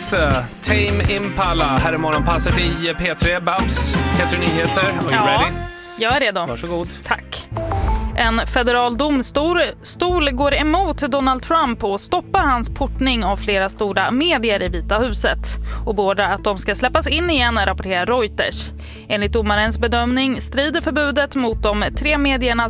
Tame Impala. Här är morgonpasset i P3. Babs, P3 Nyheter. Are you ready? Jag är redo. Varsågod. Tack. En federal domstol går emot Donald Trump och stoppar hans portning av flera stora medier i Vita huset och beordrar att de ska släppas in igen, rapporterar Reuters. Enligt domarens bedömning strider förbudet mot de tre medierna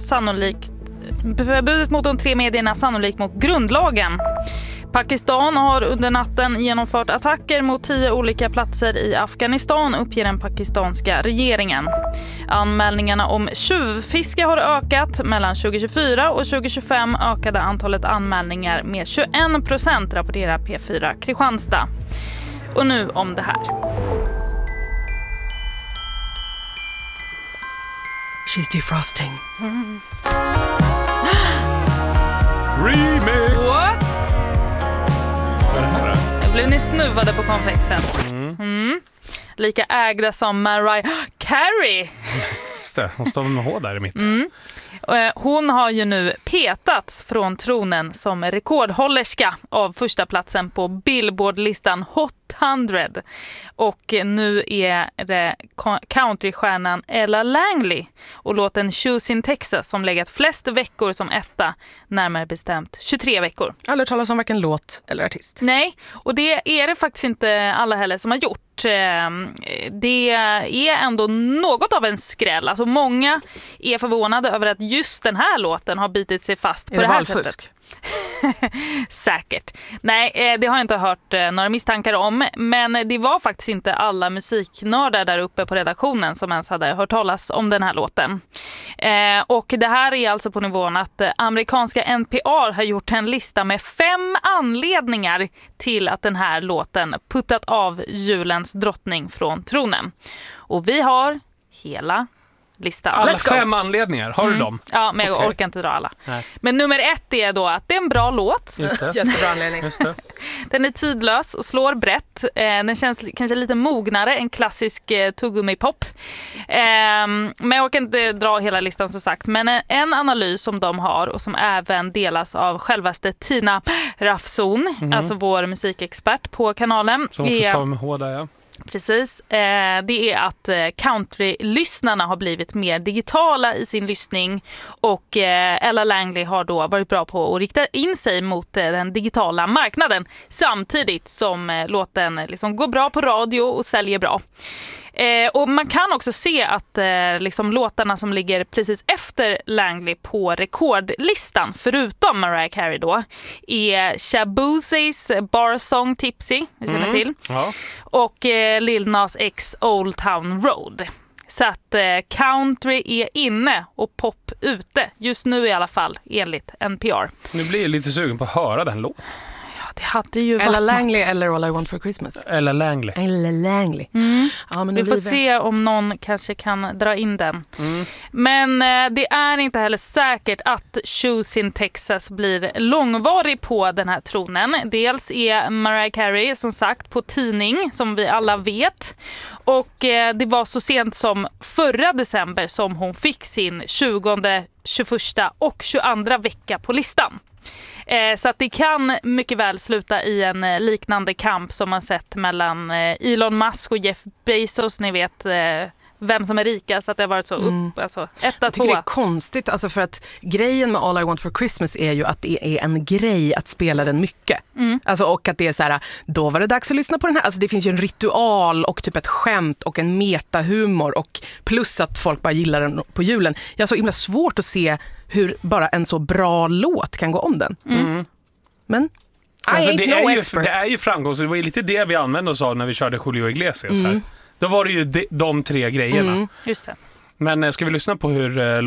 sannolikt mot grundlagen. Pakistan har under natten genomfört attacker mot 10 olika platser i Afghanistan, uppger den pakistanska regeringen. Anmälningarna om tjuvfiske har ökat. Mellan 2024 och 2025 ökade antalet anmälningar med 21%, rapporterar P4 Kristianstad. Och nu om det här. She's defrosting. Remix! What? Vad är det här? Nu blev ni snuvade på konfekten. Lika ägda som Mariah Carey. Just det, hon står med H där i mitten. Hon har ju nu petats från tronen som rekordhållerska av första platsen på Billboard-listan Hot 100. Och nu är det countrystjärnan Ella Langley och låten Shoes in Texas som legat flest veckor som etta, närmare bestämt 23 veckor. Aldrig talas om varken låt eller artist. Nej, och det är det faktiskt inte alla heller som har gjort. Det är ändå något av en skräll. Alltså många är förvånade över att just den här låten har bitit sig fast på det här sättet. Säkert. Nej, det har jag inte hört några misstankar om. Men det var faktiskt inte alla musiknördar där uppe på redaktionen som ens hade hört talas om den här låten. Och det här är alltså på nivån att amerikanska NPR har gjort en lista med 5 anledningar till att den här låten puttat av julens drottning från tronen. Och vi har hela listan. Alla 5 anledningar, har du dem? Ja, men jag orkar inte dra alla. Nej. Men nummer 1 är då att det är en bra låt. Just det. Jättebra anledning. Just det. Den är tidlös och slår brett. Den känns kanske lite mognare än klassisk tuggummi-pop. Men jag orkar inte dra hela listan så sagt. Men en analys som de har och som även delas av självaste Tina Rafson, alltså vår musikexpert på kanalen. Som också står med H där, ja. Precis, det är att countrylyssnarna har blivit mer digitala i sin lyssning och Ella Langley har då varit bra på att rikta in sig mot den digitala marknaden samtidigt som låten liksom går bra på radio och säljer bra. Och man kan också se att liksom låtarna som ligger precis efter Langley på rekordlistan, förutom Mariah Carey då, är Shabuzi's Bar Song Tipsy, vi känner till, och Lil Nas X Old Town Road. Så att country är inne och pop ute, just nu i alla fall, enligt NPR. Nu blir jag lite sugen på att höra den låten. Det hade ju Ella Langley eller All I Want for Christmas. Ella Langley. Ella Langley. Ja, men vi får se om någon kanske kan dra in den. Men det är inte heller säkert att Shoes in Texas blir långvarig på den här tronen. Dels är Mariah Carey som sagt på tidning, som vi alla vet. Och det var så sent som förra december som hon fick sin 20, 21 och 22 vecka på listan. Så att det kan mycket väl sluta i en liknande kamp som man sett mellan Elon Musk och Jeff Bezos. Ni vet vem som är rikast, att det har varit så upp, alltså 1, 2. Jag tycker det är konstigt, alltså för att grejen med All I Want for Christmas är ju att det är en grej att spela den mycket. Alltså, och att det är så här, då var det dags att lyssna på den här. Alltså det finns ju en ritual och typ ett skämt och en metahumor och plus att folk bara gillar den på julen. Jag har så himla svårt att se hur bara en så bra låt kan gå om den. Men alltså, det är ju framgång, så det var ju lite det vi använde oss av när vi körde Julio Iglesias här. Då var det ju de 3 grejerna. Just det. Men ska vi lyssna på hur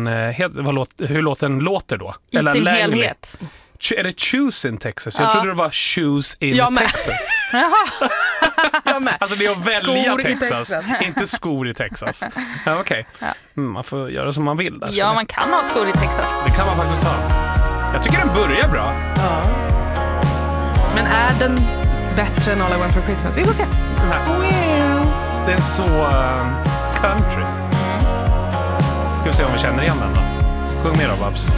låten låter då? I Eller sin Langley. helhet. Är det Shoes in Texas? Jag trodde det var Shoes in Texas. Alltså det är att välja skor Texas, inte skor i Texas. Ja, okej. Man får göra som man vill där. Ja, man kan ha skor i Texas. Det kan man faktiskt ha. Jag tycker den börjar bra. Ja. Men är den bättre än All I Want for Christmas? Vi får se. Det är så country. Ska vi se om vi känner igen den då. Sjung mer då, Babs.